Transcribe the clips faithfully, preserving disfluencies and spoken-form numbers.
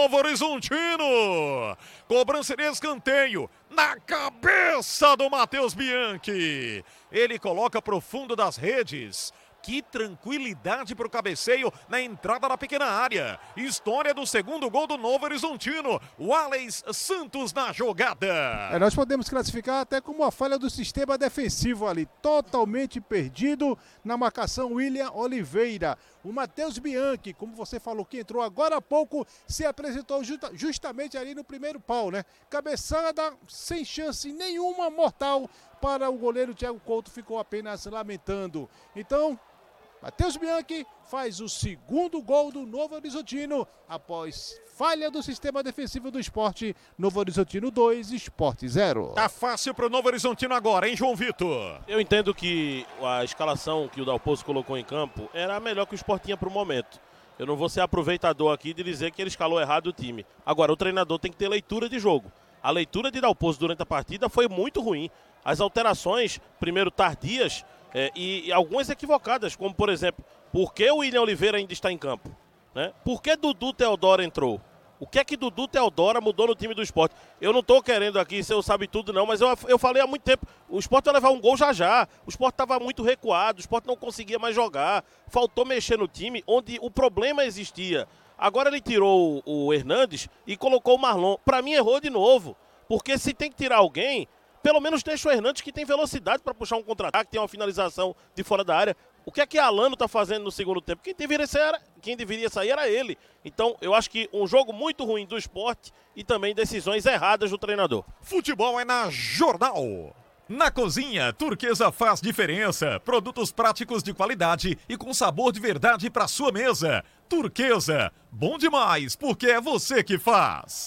Novo Horizontino. Cobrança de escanteio na cabeça do Matheus Bianchi. Ele coloca pro fundo das redes. Que tranquilidade para o cabeceio na entrada da pequena área. História do segundo gol do Novo Horizontino. O Alex Santos na jogada. É, nós podemos classificar até como uma falha do sistema defensivo ali. Totalmente perdido na marcação William Oliveira. O Matheus Bianchi, como você falou que entrou agora há pouco, se apresentou justa, justamente ali no primeiro pau, né? Cabeçada sem chance nenhuma mortal para o goleiro Thiago Couto, ficou apenas lamentando. Então, Matheus Bianchi faz o segundo gol do Novo Horizontino após falha do sistema defensivo do Sport. Novo Horizontino dois, Sport zero. Tá fácil pro Novo Horizontino agora, hein, João Vitor? Eu entendo que a escalação que o Dalpozo colocou em campo era a melhor que o Sport tinha pro momento. Eu não vou ser aproveitador aqui de dizer que ele escalou errado o time. Agora, o treinador tem que ter leitura de jogo. A leitura de Dalpozo durante a partida foi muito ruim. As alterações, primeiro tardias, é, e, e algumas equivocadas, como por exemplo, por que o William Oliveira ainda está em campo? Né? Por que Dudu Teodoro entrou? O que é que Dudu Teodoro mudou no time do Sport? Eu não estou querendo aqui ser o sabe tudo não, mas eu, eu falei há muito tempo, o Sport vai levar um gol já já, o Sport estava muito recuado, o Sport não conseguia mais jogar, faltou mexer no time onde o problema existia. Agora ele tirou o, o Hernandes e colocou o Marlon. Para mim errou de novo, porque se tem que tirar alguém, pelo menos deixa o Hernandes, que tem velocidade para puxar um contra-ataque, tem uma finalização de fora da área. O que é que Alano está fazendo no segundo tempo? Quem deveria, ser, quem deveria sair era ele. Então, eu acho que um jogo muito ruim do Sport e também decisões erradas do treinador. Futebol é na Jornal. Na cozinha, Turquesa faz diferença. Produtos práticos de qualidade e com sabor de verdade para sua mesa. Turquesa, bom demais, porque é você que faz.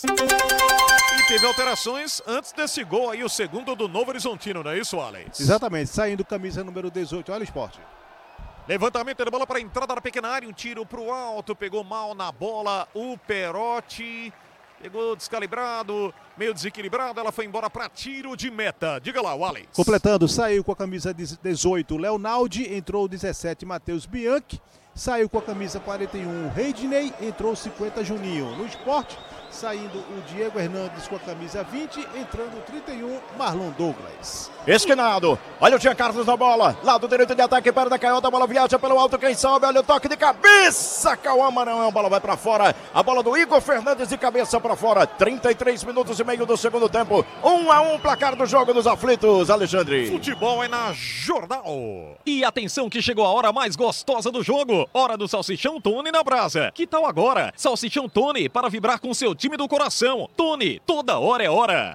E teve alterações antes desse gol aí, o segundo do Novo Horizontino, não é isso, Alex? Exatamente, saindo camisa número dezoito, olha o Sport. Levantamento da bola para a entrada da pequena área, um tiro para o alto, pegou mal na bola o Perotti. Pegou descalibrado, meio desequilibrado, ela foi embora para tiro de meta. Diga lá, o Alex. Completando, saiu com a camisa dezoito, Leonaldi, entrou dezessete, Matheus Bianchi. Saiu com a camisa quarenta e um, Reidney, entrou cinquenta, Juninho. No Sport, saindo o Diego Hernandes com a camisa vinte, entrando trinta e um, Marlon Douglas. Esquinado, olha o Jean Carlos na bola, lado direito de ataque para da canhota, a bola viaja pelo alto, quem sobe, olha o toque de cabeça, Cauã Maranhão, a bola vai para fora, a bola do Igor Fernandes de cabeça para fora, trinta e três minutos e meio do segundo tempo, um a um, placar do jogo dos aflitos, Alexandre. Futebol é na Jornal. E atenção que chegou a hora mais gostosa do jogo, hora do Salsichão Tony na brasa. Que tal agora? Salsichão Tony para vibrar com seu time do coração. Tony, toda hora é hora.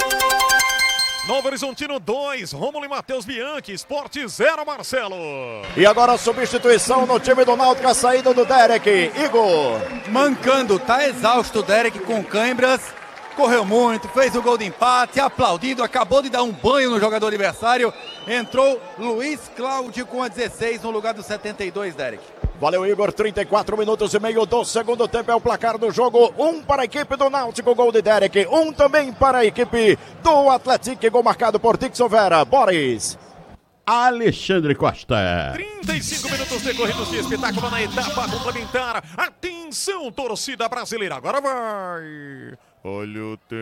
Novo Horizontino dois, Rômulo e Matheus Bianchi, Sport zero, Marcelo. E agora a substituição no time do Náutico, a saída do Derek, Igor. Mancando, tá exausto o Derek com câimbras, correu muito, fez o gol de empate, aplaudido, acabou de dar um banho no jogador adversário. Entrou Luiz Cláudio com a dezesseis no lugar do setenta e dois, Derek. Valeu, Igor, trinta e quatro minutos e meio do segundo tempo é o placar do jogo. Um para a equipe do Náutico, gol de Derek. Um também para a equipe do Atlético, gol marcado por Dixon Vera. Boris. Alexandre Costa. trinta e cinco minutos decorridos de espetáculo na etapa complementar. Atenção, torcida brasileira, agora vai. Olha o tempo.